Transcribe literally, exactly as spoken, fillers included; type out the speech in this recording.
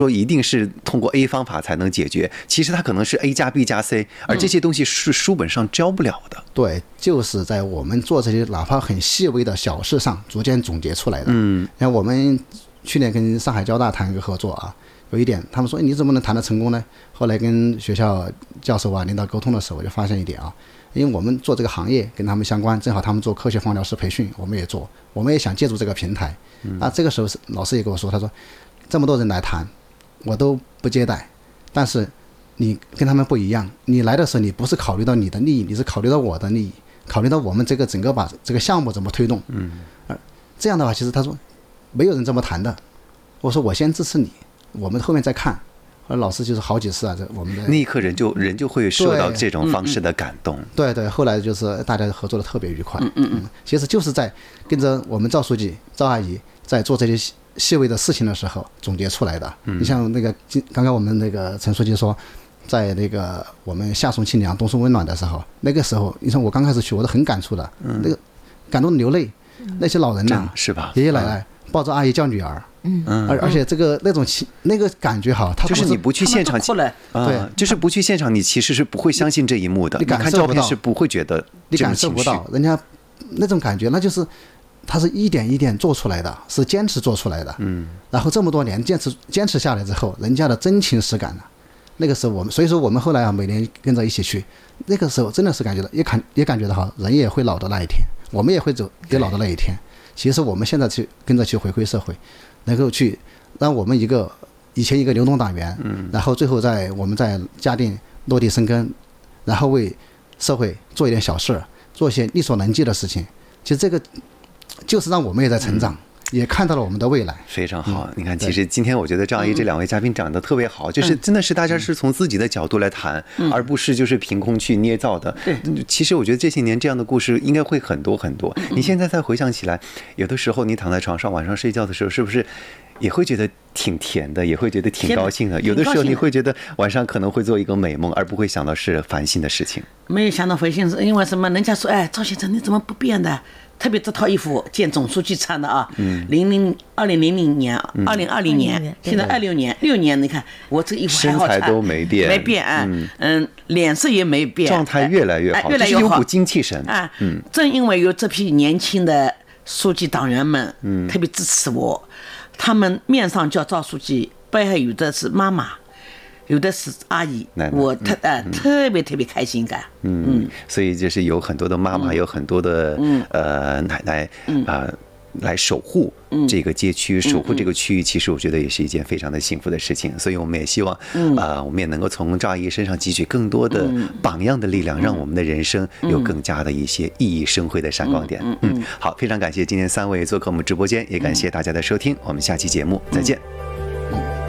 说一定是通过 A 方法才能解决，其实它可能是 A 加 B 加 C， 而这些东西是书本上教不了的。 对，就是在我们做这些哪怕很细微的小事上逐渐总结出来的。 嗯， 然后我们去年跟上海交大谈一个合作啊，有一点他们说你怎么能谈得成功呢？后来跟学校教授啊领导沟通的时候，我就发现一点啊，因为我们做这个行业跟他们相关，正好他们做科学放疗师培训，我们也做，我们也想借助这个平台。那这个时候老师也跟我说，他说这么多人来谈，我都不接待，但是你跟他们不一样，你来的时候你不是考虑到你的利益，你是考虑到我的利益，考虑到我们这个整个把这个项目怎么推动。嗯，这样的话，其实他说没有人这么谈的。我说我先支持你，我们后面再看。后来老师就是好几次啊，这我们的那一刻人就人就会受到这种方式的感动。 对对，后来就是大家合作的特别愉快。嗯嗯嗯，其实就是在跟着我们赵书记、赵阿姨在做这些细微的事情的时候总结出来的。你像那个刚刚我们那个陈书记说，在那个我们夏送清凉冬送温暖的时候，那个时候你说我刚开始去我都很感触的，那个感动流泪，那些老人呐、啊， 是吧？ 爷爷奶奶抱着阿姨叫女儿。嗯，而而且这个那种情那个感觉哈，他就是你不去现场， 对， 就是不去现场，你其实是不会相信这一幕的。 你看照片是不会觉得， 你感受不到人家那种感觉，那就是他是一点一点做出来的，是坚持做出来的。嗯，然后这么多年坚持坚持下来之后，人家的真情实感呢，那个时候我们，所以说我们后来啊，每年跟着一起去，那个时候真的是感觉到，也感也感觉到哈，人也会老的那一天，我们也会走也老的那一天。其实我们现在去跟着去回馈社会。能够去让我们一个以前一个流动党员，嗯，然后最后在我们在嘉定落地生根，然后为社会做一点小事，做一些力所能及的事情。其实这个就是让我们也在成长。嗯，也看到了我们的未来， 非常好。嗯、你看，其实今天我觉得赵阿姨这两位嘉宾讲得特别好，嗯、就是真的是大家是从自己的角度来谈，嗯、而不是就是凭空去捏造的。嗯、其实我觉得这些年这样的故事应该会很多很多。嗯、你现在再回想起来，有的时候你躺在床上晚上睡觉的时候，是不是也会觉得挺甜的，也会觉得挺高兴的？有的时候你会觉得晚上可能会做一个美梦，而不会想到是烦心的事情。 没有想到烦心，是因为什么？人家说，哎，赵先生你怎么不变的？特别这套衣服见总书记穿的啊，零零二零零零年，二零二零年，现在二六年，六年，你看我这个衣服还好穿， 身材都没变， 没变啊，嗯, 嗯，脸色也没变， 状态越来越好， 越来越好， 有股精气神啊。嗯，正因为有这批年轻的书记党员们，嗯，特别支持我，他们面上叫赵书记，背后有的是妈妈。有的是阿姨，奶奶我特呃、嗯、特别特别开心感， 嗯嗯，所以就是有很多的妈妈，嗯、有很多的、嗯、呃奶奶啊、呃、来守护这个街区，嗯、守护这个区域，其实我觉得也是一件非常的幸福的事情。所以我们也希望，嗯啊、呃，我们也能够从赵阿姨身上汲取更多的榜样的力量，嗯、让我们的人生有更加的一些熠熠生辉的闪光点。嗯嗯，好，非常感谢今天三位做客我们直播间，也感谢大家的收听，我们下期节目再见。嗯